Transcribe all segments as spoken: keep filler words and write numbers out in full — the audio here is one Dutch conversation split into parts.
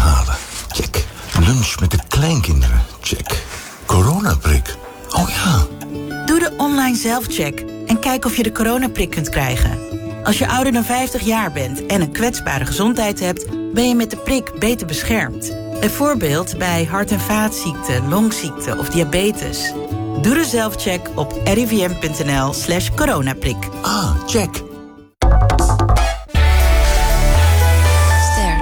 halen. Check. Lunch met de kleinkinderen. Check. Coronaprik. Oh ja. Doe de online zelfcheck en kijk of je de coronaprik kunt krijgen. Als je ouder dan vijftig jaar bent en een kwetsbare gezondheid hebt, ben je met de prik beter beschermd. Bijvoorbeeld bij hart- en vaatziekten, longziekten of diabetes. Doe de zelfcheck op rivm.nl slash coronaprik. Ah, check. Ster.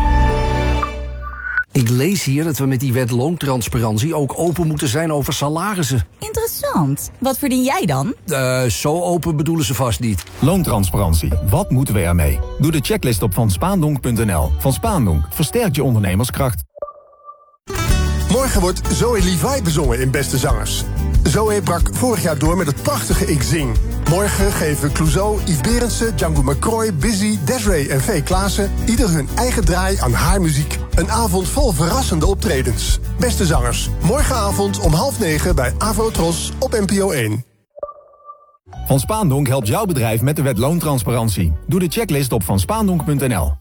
Ik lees hier dat we met die wet loontransparantie ook open moeten zijn over salarissen. Interessant. Wat verdien jij dan? Uh, zo open bedoelen ze vast niet. Loontransparantie. Wat moeten we ermee? Doe de checklist op van spaandonk punt n l. Van Spaandonk. Versterkt je ondernemerskracht. Morgen wordt Zoe Levi bezongen in Beste Zangers. Zoe brak vorig jaar door met het prachtige Ik Zing. Morgen geven Clouseau, Yves Berendsen, Django McCroy, Busy, Desiree en V. Klaassen ieder hun eigen draai aan haar muziek. Een avond vol verrassende optredens. Beste Zangers, morgenavond om half negen bij Avrotros op N P O één. Van Spaandonk helpt jouw bedrijf met de wet loontransparantie. Doe de checklist op van spaandonk punt n l.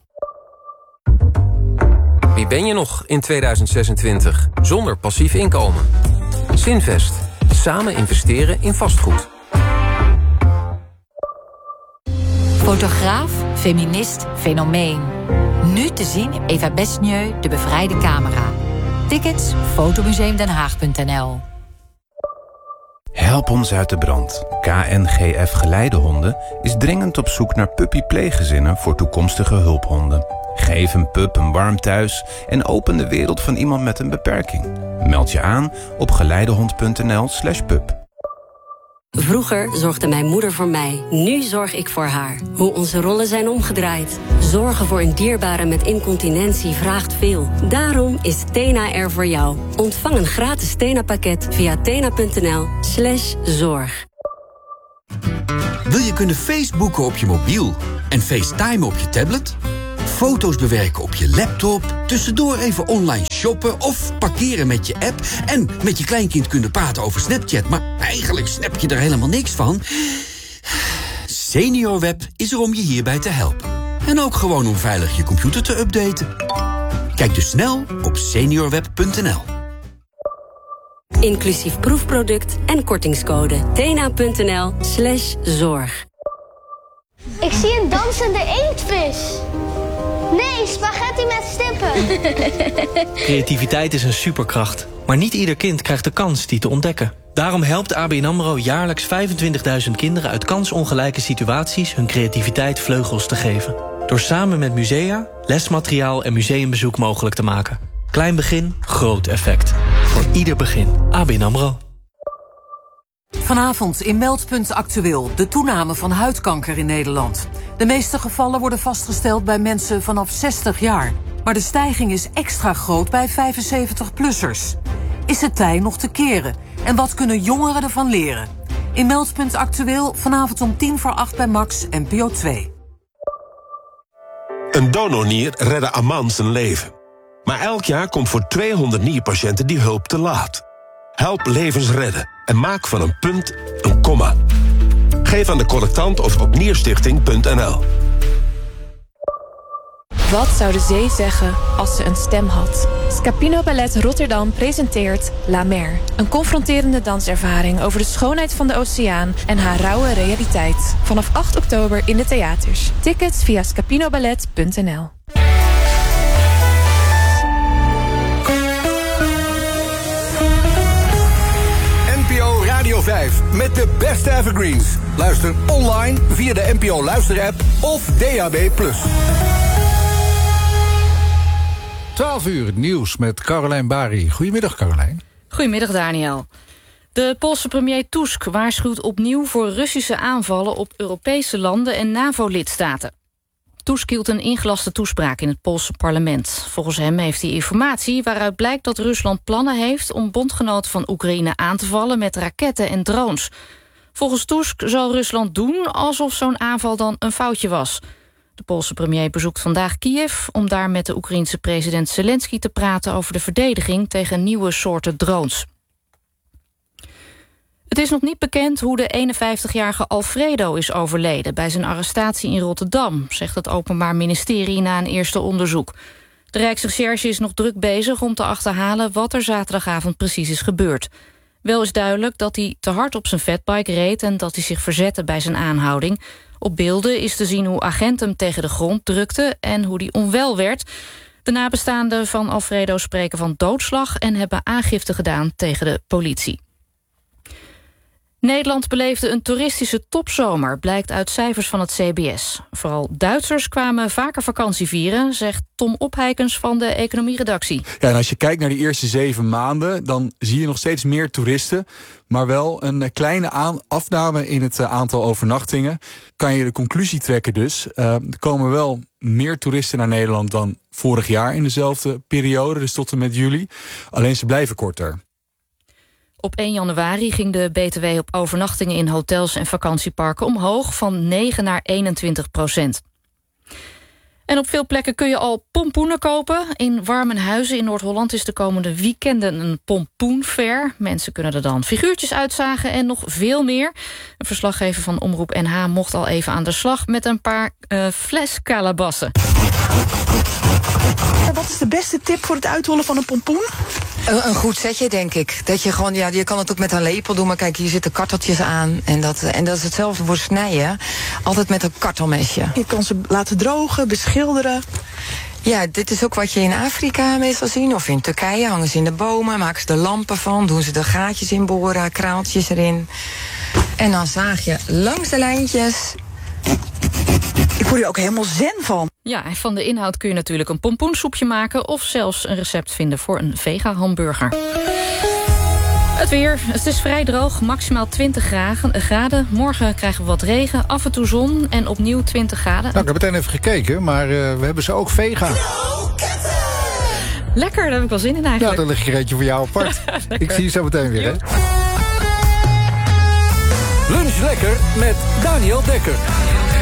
Wie ben je nog in tweeduizend zesentwintig zonder passief inkomen? Sinvest. Samen investeren in vastgoed. Fotograaf, feminist, fenomeen. Nu te zien Eva Besnieu, De Bevrijde Camera. Tickets fotomuseum den haag punt n l. Help ons uit de brand. K N G F Geleidehonden is dringend op zoek naar puppypleeggezinnen voor toekomstige hulphonden. Geef een pup een warm thuis en open de wereld van iemand met een beperking. Meld je aan op geleidehond punt n l slash pup. Vroeger zorgde mijn moeder voor mij. Nu zorg ik voor haar. Hoe onze rollen zijn omgedraaid. Zorgen voor een dierbare met incontinentie vraagt veel. Daarom is Tena er voor jou. Ontvang een gratis Tena-pakket via tena punt n l slash zorg. Wil je kunnen Facebooken op je mobiel en FaceTime op je tablet? Foto's bewerken op je laptop, tussendoor even online shoppen of parkeren met je app en met je kleinkind kunnen praten over Snapchat, maar eigenlijk snap je er helemaal niks van? SeniorWeb is er om je hierbij te helpen. En ook gewoon om veilig je computer te updaten. Kijk dus snel op seniorweb punt n l. Inclusief proefproduct en kortingscode tena punt n l slash zorg. Ik zie een dansende inktvis. Nee, spaghetti met stippen. Creativiteit is een superkracht. Maar niet ieder kind krijgt de kans die te ontdekken. Daarom helpt A B N AMRO jaarlijks vijfentwintigduizend kinderen uit kansongelijke situaties hun creativiteit vleugels te geven. Door samen met musea, lesmateriaal en museumbezoek mogelijk te maken. Klein begin, groot effect. Voor ieder begin. A B N AMRO. Vanavond in Meldpunt Actueel de toename van huidkanker in Nederland. De meeste gevallen worden vastgesteld bij mensen vanaf zestig jaar. Maar de stijging is extra groot bij vijfenzeventig-plussers. Is het tij nog te keren? En wat kunnen jongeren ervan leren? In Meldpunt Actueel vanavond om tien voor acht bij Max N P O twee. Een donornier redde Aman zijn leven. Maar elk jaar komt voor tweehonderd nierpatiënten die hulp te laat. Help levens redden en maak van een punt een komma. Geef aan de collectant of op nierstichting punt n l. Wat zou de zee zeggen als ze een stem had? Scapino Ballet Rotterdam presenteert La Mer. Een confronterende danservaring over de schoonheid van de oceaan en haar rauwe realiteit. Vanaf acht oktober in de theaters. Tickets via scapinoballet punt n l. N P O Radio vijf met de beste evergreens. Luister online via de N P O Luister-app of D A B plus. twaalf uur het nieuws met Carolijn Bari. Goedemiddag, Carolijn. Goedemiddag, Daniel. De Poolse premier Tusk waarschuwt opnieuw voor Russische aanvallen op Europese landen en NAVO-lidstaten. Tusk hield een ingelaste toespraak in het Poolse parlement. Volgens hem heeft hij informatie waaruit blijkt dat Rusland plannen heeft om bondgenoten van Oekraïne aan te vallen met raketten en drones. Volgens Tusk zal Rusland doen alsof zo'n aanval dan een foutje was. De Poolse premier bezoekt vandaag Kiev om daar met de Oekraïense president Zelensky te praten over de verdediging tegen nieuwe soorten drones. Het is nog niet bekend hoe de eenenvijftigjarige Alfredo is overleden bij zijn arrestatie in Rotterdam, zegt het Openbaar Ministerie na een eerste onderzoek. De Rijksrecherche is nog druk bezig om te achterhalen wat er zaterdagavond precies is gebeurd. Wel is duidelijk dat hij te hard op zijn fatbike reed en dat hij zich verzette bij zijn aanhouding. Op beelden is te zien hoe agenten hem tegen de grond drukten en hoe hij onwel werd. De nabestaanden van Alfredo spreken van doodslag en hebben aangifte gedaan tegen de politie. Nederland beleefde een toeristische topzomer, blijkt uit cijfers van het C B S. Vooral Duitsers kwamen vaker vakantie vieren, zegt Tom Opheikens van de economieredactie. Ja, en als je kijkt naar de eerste zeven maanden, dan zie je nog steeds meer toeristen, maar wel een kleine aan- afname in het aantal overnachtingen. Kan je de conclusie trekken dus, uh, er komen wel meer toeristen naar Nederland dan vorig jaar in dezelfde periode, dus tot en met juli. Alleen ze blijven korter. Op één januari ging de B T W op overnachtingen in hotels en vakantieparken omhoog van negen naar eenentwintig procent. En op veel plekken kun je al pompoenen kopen. In Warmenhuizen in Noord-Holland is de komende weekenden een pompoenfair. Mensen kunnen er dan figuurtjes uitzagen en nog veel meer. Een verslaggever van Omroep N H mocht al even aan de slag met een paar uh, fleskalabassen. Wat is de beste tip voor het uithollen van een pompoen? Een, een goed setje, denk ik. Dat je gewoon, ja, je kan het ook met een lepel doen, maar kijk, hier zitten karteltjes aan. En dat, en dat is hetzelfde voor snijden. Altijd met een kartelmesje. Je kan ze laten drogen, beschilderen. Ja, dit is ook wat je in Afrika meestal ziet. Of in Turkije hangen ze in de bomen, maken ze er lampen van, doen ze er gaatjes in boren, kraaltjes erin. En dan zaag je langs de lijntjes. Ik word hier ook helemaal zen van. Ja, en van de inhoud kun je natuurlijk een pompoensoepje maken of zelfs een recept vinden voor een vega-hamburger. Het weer. Het is vrij droog, maximaal twintig graden. Morgen krijgen we wat regen, af en toe zon en opnieuw twintig graden. Nou, ik heb meteen even gekeken, maar uh, we hebben ze ook vega. Lekker, daar heb ik wel zin in eigenlijk. Ja, dan lig je er eentje voor jou apart. Ik zie je zo meteen weer, hè. Lunch Lekker met Daniel Dekker.